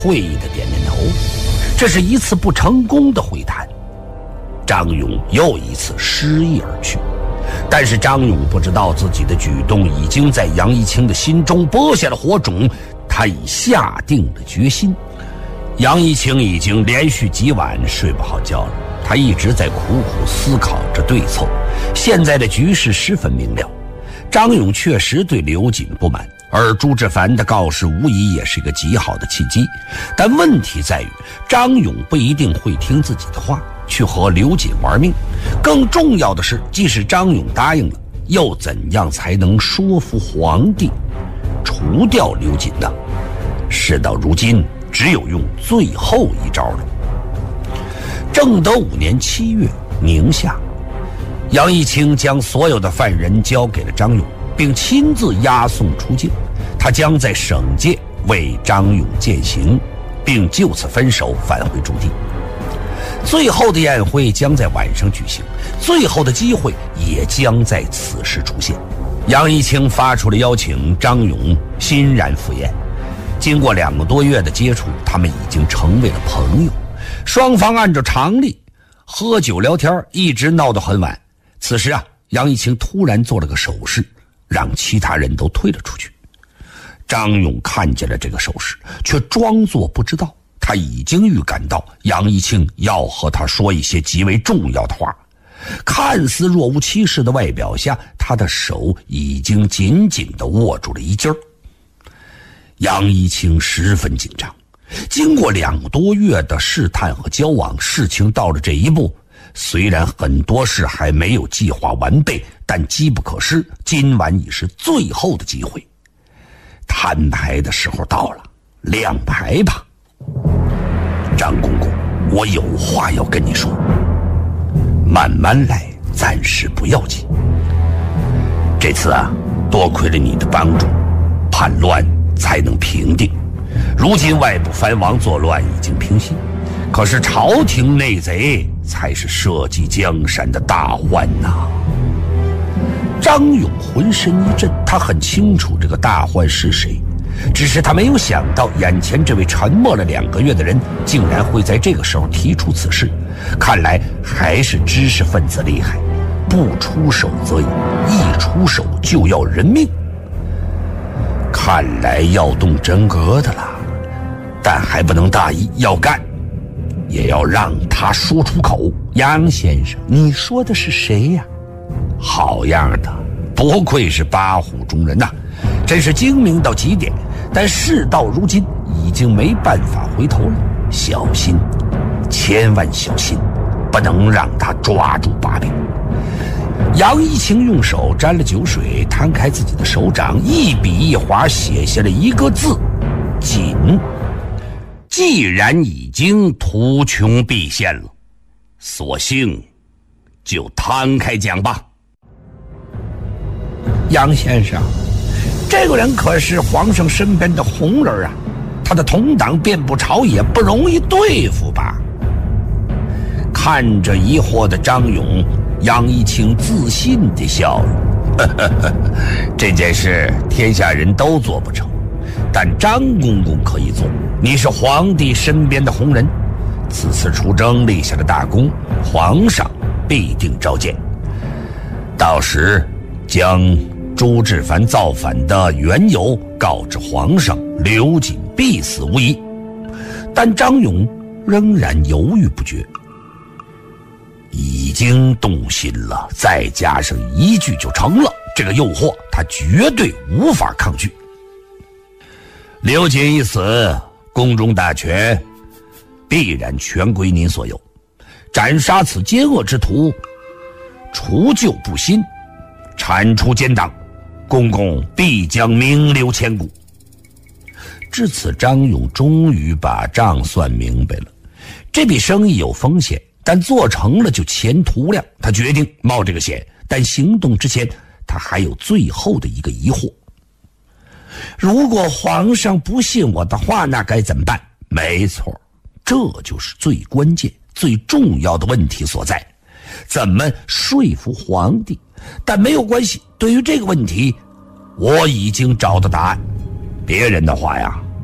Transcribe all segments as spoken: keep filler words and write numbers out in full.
会意的点点头。这是一次不成功的会谈，张勇又一次失意而去。但是张勇不知道自己的举动已经在杨一清的心中播下了火种，他已下定了决心。杨一清已经连续几晚睡不好觉了，他一直在苦苦思考着对策。现在的局势十分明了，张勇确实对刘瑾不满，而朱志凡的告示无疑也是一个极好的契机。但问题在于，张勇不一定会听自己的话，去和刘瑾玩命。更重要的是，即使张勇答应了，又怎样才能说服皇帝除掉刘瑾呢？事到如今，只有用最后一招了。正德五年七月，宁夏，杨一清将所有的犯人交给了张勇，并亲自押送出境。他将在省界为张勇践行，并就此分手返回驻地。最后的宴会将在晚上举行，最后的机会也将在此时出现。杨一清发出了邀请，张勇欣然赴宴。经过两个多月的接触，他们已经成为了朋友。双方按照常例喝酒聊天，一直闹到很晚。此时啊，杨一清突然做了个手势，让其他人都退了出去。张勇看见了这个手势，却装作不知道。他已经预感到杨一清要和他说一些极为重要的话。看似若无其事的外表下，他的手已经紧紧地握住了衣襟儿。杨一清十分紧张，经过两个多月的试探和交往，事情到了这一步，虽然很多事还没有计划完备，但机不可失，今晚已是最后的机会。摊牌的时候到了，亮牌吧。张公公，我有话要跟你说，慢慢来，暂时不要紧。这次啊，多亏了你的帮助，叛乱才能平定。如今外部藩王作乱已经平息，可是朝廷内贼才是社稷江山的大患呐。张勇浑身一震，他很清楚这个大患是谁，只是他没有想到眼前这位沉默了两个月的人竟然会在这个时候提出此事。看来还是知识分子厉害，不出手则已，一出手就要人命。看来要动真格的了，但还不能大意，要干也要让他说出口。杨先生，你说的是谁呀？好样的，不愧是八虎中人呐、啊，真是精明到极点。但事到如今，已经没办法回头了。小心，千万小心，不能让他抓住把柄。杨一清用手沾了酒水，摊开自己的手掌，一笔一划写下了一个字：锦。既然已经图穷匕现了，索性就摊开讲吧。杨先生，这个人可是皇上身边的红人啊，他的同党遍布朝野，不容易对付吧？看着疑惑的张勇，杨一清自信地笑了呵呵呵，这件事天下人都做不成，但张公公可以做。你是皇帝身边的红人，此次出征立下的大功，皇上必定召见，到时将朱志凡造反的缘由告知皇上，刘瑾必死无疑。但张勇仍然犹豫不决。已经动心了，再加上一句就成了，这个诱惑他绝对无法抗拒。刘瑾一死，宫中大权必然全归您所有，斩杀此奸恶之徒，除旧布新，铲除奸党，公公必将名留千古。至此，张勇终于把账算明白了。这笔生意有风险，但做成了就前途无量。他决定冒这个险，但行动之前，他还有最后的一个疑惑：如果皇上不信我的话，那该怎么办？没错，这就是最关键、最重要的问题所在。怎么说服皇帝？但没有关系，对于这个问题，我已经找到答案。别人的话呀，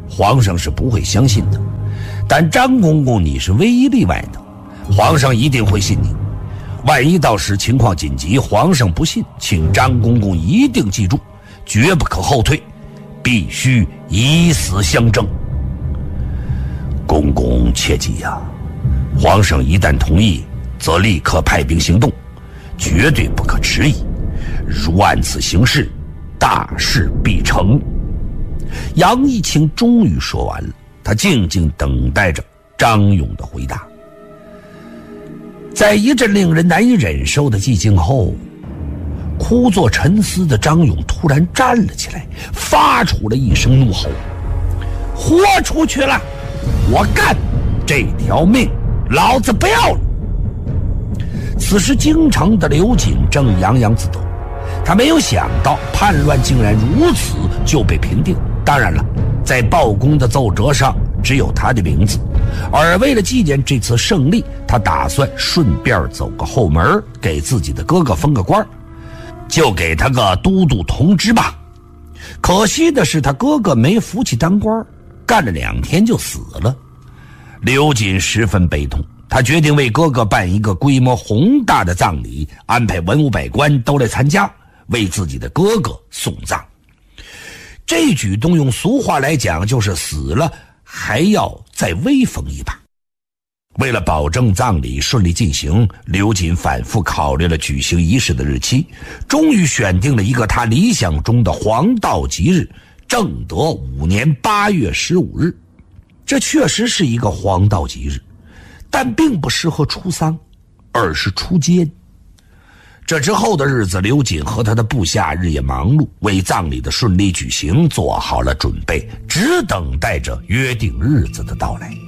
皇上是不会相信的。但张公公你是唯一例外的，皇上一定会信你。万一到时情况紧急，皇上不信，请张公公一定记住，绝不可后退，必须以死相争。公公切记呀、啊，皇上一旦同意，则立刻派兵行动，绝对不可迟疑。如按此行事，大事必成。杨一清终于说完了，他静静等待着张勇的回答。在一阵令人难以忍受的寂静后，枯坐沉思的张勇突然站了起来，发出了一声怒吼：豁出去了，我干，这条命老子不要了。此时京城的刘瑾正洋洋自得，他没有想到叛乱竟然如此就被平定。当然了，在报功的奏折上只有他的名字，而为了纪念这次胜利，他打算顺便走个后门，给自己的哥哥封个官，就给他个都督同知吧。可惜的是，他哥哥没福气当官，干了两天就死了。刘瑾十分悲痛，他决定为哥哥办一个规模宏大的葬礼，安排文武百官都来参加，为自己的哥哥送葬。这举动用俗话来讲，就是死了还要再威风一把。为了保证葬礼顺利进行，刘瑾反复考虑了举行仪式的日期，终于选定了一个他理想中的黄道吉日，正德五年八月十五日。这确实是一个黄道吉日，但并不适合出丧，而是出监。这之后的日子，刘瑾和他的部下日夜忙碌，为葬礼的顺利举行做好了准备，只等待着约定日子的到来。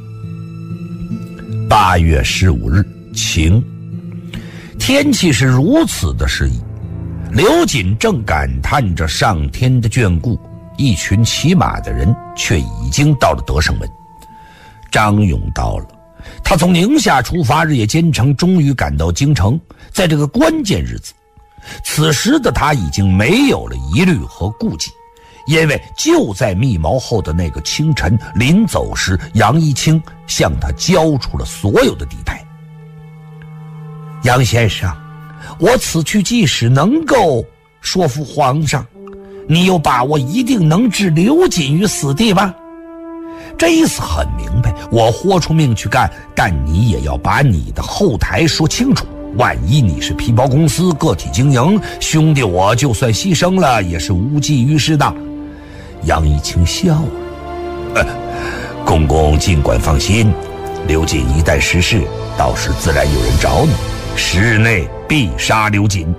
八月十五日，晴，天气是如此的适宜。刘瑾正感叹着上天的眷顾，一群骑马的人却已经到了德胜门。张勇到了，他从宁夏出发，日夜兼程，终于赶到京城。在这个关键日子，此时的他已经没有了疑虑和顾忌，因为就在密谋后的那个清晨，临走时杨一清向他交出了所有的底牌。杨先生，我此去即使能够说服皇上，你有把握一定能置刘瑾于死地吗？这意思很明白，我豁出命去干，但你也要把你的后台说清楚。万一你是皮包公司个体经营，兄弟我就算牺牲了也是无济于事的。杨一清笑了，呃，公公尽管放心，刘瑾一旦失势，到时自然有人找你，十日内必杀刘瑾。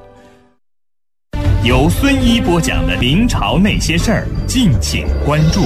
由孙一播讲的明朝那些事儿，敬请关注。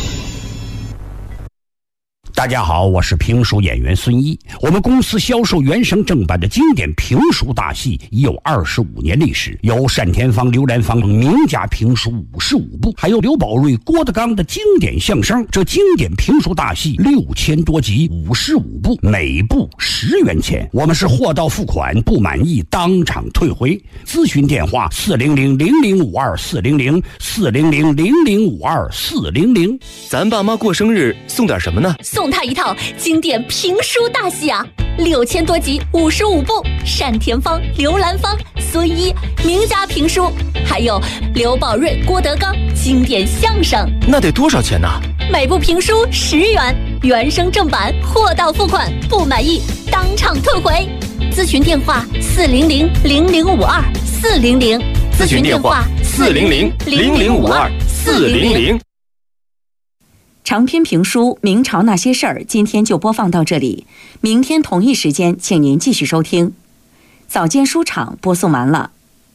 大家好，我是评书演员孙一。我们公司销售原声正版的经典评书大戏已有二十五年历史，有单田芳、刘兰芳名家评书五十五部，还有刘宝瑞、郭德纲的经典相声。这经典评书大戏六千多集，五十五部，每部十元钱。我们是货到付款，不满意当场退回。咨询电话：四零零零零五二四零零四零零零零五二四零零。 咱爸妈过生日送点什么呢？ 送他一套经典评书大戏啊，六千多集，五十五部，单田芳、刘兰芳、孙一名家评书，还有刘宝瑞、郭德纲经典相声。 那得多少钱呢？ 每部评书十元，原声正版，货到付款，不满意当场退回。咨询电话：四零零零零五二四零零。 咨询电话：四零零零零五二四零零。 长篇评书《明朝那些事儿》今天就播放到这里，明天同一时间请您继续收听。早间书场播送完了。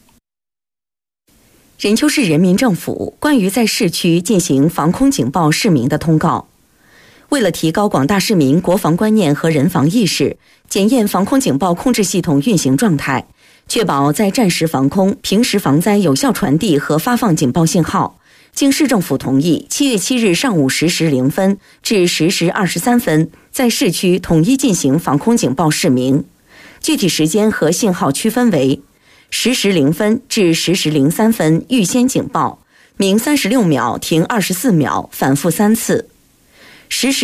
任丘市人民政府关于在市区进行防空警报市民的通告。为了提高广大市民国防观念和人防意识，检验防空警报控制系统运行状态，确保在战时防空、平时防灾有效传递和发放警报信号，经市政府同意，七月七日上午十时零分至十时二十三分，在市区统一进行防空警报示明。具体时间和信号区分为：十时零分至十时零三分预先警报， 鸣三十六秒，停二十四秒，反复三次。实时